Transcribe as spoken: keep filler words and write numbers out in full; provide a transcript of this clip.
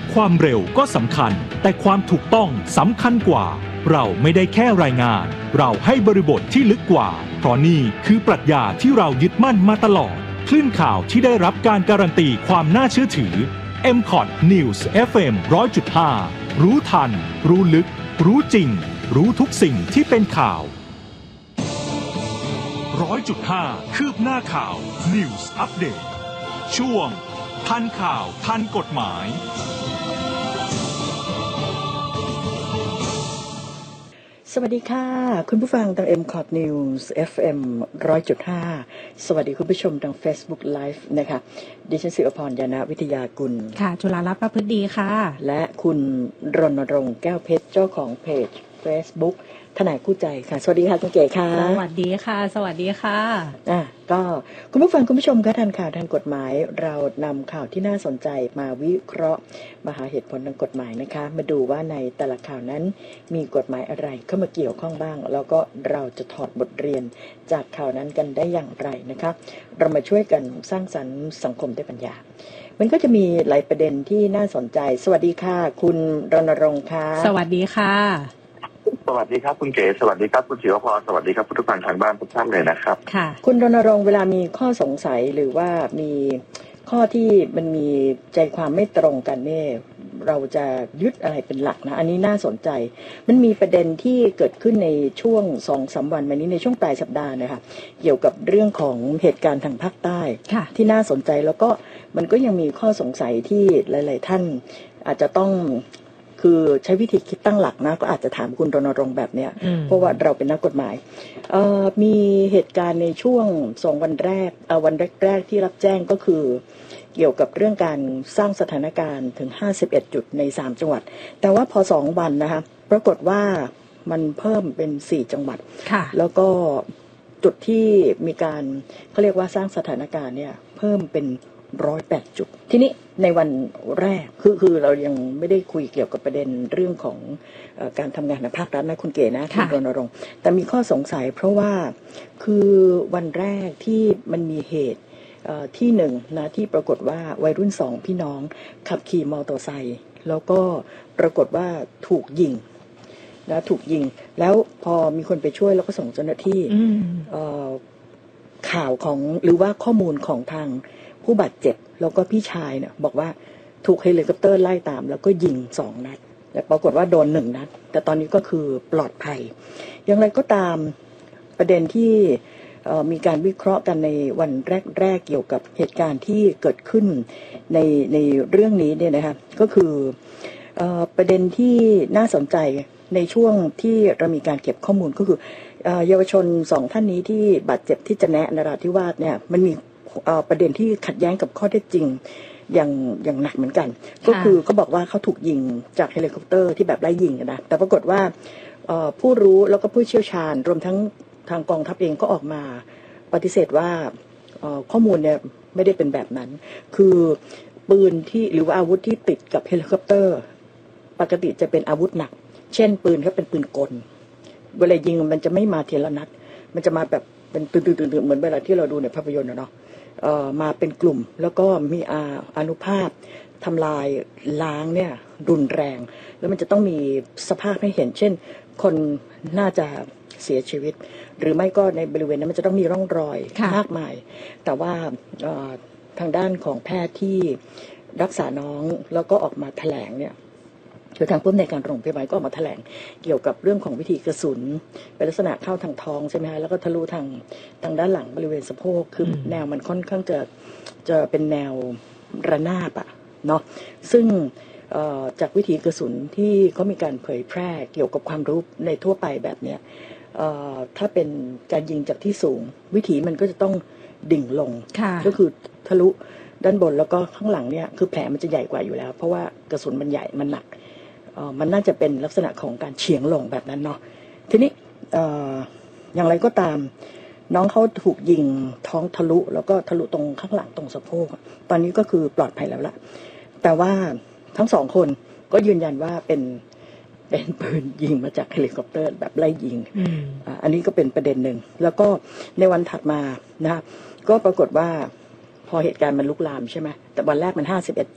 ความเร็วก็สำคัญแต่ความถูกต้องสำคัญกว่าเราไม่ได้แค่รายงานเราให้บริบทที่ลึกกว่าเพราะนี่คือปรัชญาที่เรายึดมั่นมาตลอดคลื่นข่าวที่ได้รับการการันตีความน่าเชื่อถือ เอ็ม คอท News เอฟ เอ็ม หนึ่งร้อยจุดห้า รู้ทันรู้ลึกรู้จริงรู้ทุกสิ่งที่เป็นข่าว หนึ่งร้อยจุดห้า คืบหน้าข่าว News Update ช่วงทันข่าวทันกฎหมายสวัสดีค่ะคุณผู้ฟังทาง เอ็ม คอท News เอฟ เอ็ม หนึ่งร้อยจุดห้า สวัสดีคุณผู้ชมทาง Facebook Live นะคะดิฉันศิวพรยานะวิทยากุลค่ะจุฬาลักษณ์ประพฤติดีค่ะและคุณรณรงค์แก้วเพชรเจ้าของเพจ Facebook ทนายคู่ใจค่ะสวัสดีค่ะคุณเก๋ค่ะสวัสดีค่ะสวัสดีค่ะอ่ะก็คุณผู้ฟังคุณผู้ชมคะทันข่าวทันกฎหมายเรานำข่าวที่น่าสนใจมาวิเคราะห์มาหาเหตุผลทางกฎหมายนะคะมาดูว่าในแต่ละข่าวนั้นมีกฎหมายอะไรเข้ามาเกี่ยวข้องบ้างแล้วก็เราจะถอดบทเรียนจากข่าวนั้นกันได้อย่างไรนะคะเรามาช่วยกันสร้างสรรค์สังคมด้วยปัญญามันก็จะมีหลายประเด็นที่น่าสนใจสวัสดีค่ะคุณรณรงค์ค่ะสวัสดีค่ะสวัสดีครับคุณเก๋สวัสดีครับคุณศิวพรสวัสดีครับผู้ฟังทางบ้านทุกท่านเลยนะครับค่ะคุณรณรงค์เวลามีข้อสงสัยหรือว่ามีข้อที่มันมีใจความไม่ตรงกันเนี่ยเราจะยึดอะไรเป็นหลักนะอันนี้น่าสนใจมันมีประเด็นที่เกิดขึ้นในช่วง สองถึงสาม วันมานี้ในช่วงปลายสัปดาห์นะคะเกี่ยวกับเรื่องของเหตุการณ์ทางภาคใต้ที่น่าสนใจแล้วก็มันก็ยังมีข้อสงสัยที่หลายๆท่านอาจจะต้องคือใช้วิธีคิดตั้งหลักนะก็อาจจะถามคุณรณรงค์แบบเนี้ยเพราะว่าเราเป็นนักกฎหมายมีเหตุการณ์ในช่วงสองวันแรกวันแรกๆที่รับแจ้งก็คือเกี่ยวกับเรื่องการสร้างสถานการณ์ถึงห้าสิบเอ็ดจุดในสามจังหวัดแต่ว่าพอสองวันนะคะปรากฏว่ามันเพิ่มเป็นสี่จังหวัดแล้วก็จุดที่มีการเขาเรียกว่าสร้างสถานการณ์เนี่ยเพิ่มเป็นร้อยแปดจุดทีนี้ในวันแรกคือคือเรายังไม่ได้คุยเกี่ยวกับประเด็นเรื่องของเอ่อการทำงานในภาครัฐนะคุณเก๋นะคุณรณรงค์แต่มีข้อสงสัยเพราะว่าคือวันแรกที่มันมีเหตุที่หนึ่งนะที่ปรากฏว่าวัยรุ่นสองพี่น้องขับขี่มอเตอร์ไซค์แล้วก็ปรากฏว่าถูกยิงนะถูกยิงแล้วพอมีคนไปช่วยแล้วก็ส่งเจ้าหน้าที่ข่าวของหรือว่าข้อมูลของทางผู้บาดเจ็บแล้วก็พี่ชายเนี่ยบอกว่าถูกเฮลิคอปเตอร์ไล่ตามแล้วก็ยิงสองนัดแต่ปรากฏว่าโดนหนึ่งนัดแต่ตอนนี้ก็คือปลอดภัยอย่างไรก็ตามประเด็นที่มีการวิเคราะห์กันในวันแรกๆเกี่ยวกับเหตุการณ์ที่เกิดขึ้นในในเรื่องนี้เนี่ยนะคะก็คือประเด็นที่น่าสนใจในช่วงที่เรามีการเก็บข้อมูลก็คือเยาวชนสองท่านนี้ที่บาดเจ็บที่จะแนะนราธิวาสเนี่ยมันมีประเด็นที่ขัดแย้งกับข้อเท็จจริงอย่างอย่างหนักเหมือนกันก็คือเขาบอกว่าเขาถูกยิงจากเฮลิคอปเตอร์ที่แบบไล่ยิงนะแต่ปรากฏว่าผู้รู้แล้วก็ผู้เชี่ยวชาญรวมทั้งทางกองทัพเองก็ออกมาปฏิเสธว่าข้อมูลเนี่ยไม่ได้เป็นแบบนั้นคือปืนที่หรือว่าอาวุธที่ติดกับเฮลิคอปเตอร์ปกติจะเป็นอาวุธหนักเช่นปืนเขาเป็นปืนกลเวลายิงมันจะไม่มาทีละนัดมันจะมาแบบเป็นตื่นๆๆเหมือนเวลาที่เราดูในภาพยนตร์เนาะเอ่อมาเป็นกลุ่มแล้วก็มีอาอานุภาพทำลายล้างเนี่ยรุนแรงแล้วมันจะต้องมีสภาพให้เห็นเช่นคนน่าจะเสียชีวิตหรือไม่ก็ในบริเวณนั้นมันจะต้องมีร่องรอยมากมายแต่ว่าทางด้านของแพทย์ที่รักษาน้องแล้วก็ออกมาแถลงเนี่ยคือทางผู้ในการโรงพยาบาลก็ออกมาแถลงเกี่ยวกับเรื่องของวิธีกระสุนเป็นลักษณะเข้าทางท้องใช่ไหมฮะแล้วก็ทะลุทางทางด้านหลังบริเวณสะโพกคือแนวมันค่อนข้างจะจะเป็นแนวระนาบอะเนาะซึ่งจากวิธีกระสุนที่เขามีการเผยแพร่เกี่ยวกับความรู้ในทั่วไปแบบเนี้ยถ้าเป็นการยิงจากที่สูงวิถีมันก็จะต้องดิ่งลงก็คือทะลุด้านบนแล้วก็ข้างหลังเนี่ยคือแผลมันจะใหญ่กว่าอยู่แล้วเพราะว่ากระสุนมันใหญ่มันหนักมันน่าจะเป็นลักษณะของการเฉียงลงแบบนั้นเนาะทีนี้อย่างไรก็ตามน้องเขาถูกยิงท้องทะลุแล้วก็ทะลุตรงข้างหลังตรงสะโพกตอนนี้ก็คือปลอดภัยแล้วล่ะแต่ว่าทั้งสองคนก็ยืนยันว่าเป็นเป็นปืนยิงมาจากเฮลิคอปเตอร์แบบไล่ยิง อ, อันนี้ก็เป็นประเด็นหนึ่งแล้วก็ในวันถัดมานะก็ปรากฏว่าพอเหตุการณ์มันลุกลามใช่ไหมแต่วันแรกมันห้าสิบเอ็ด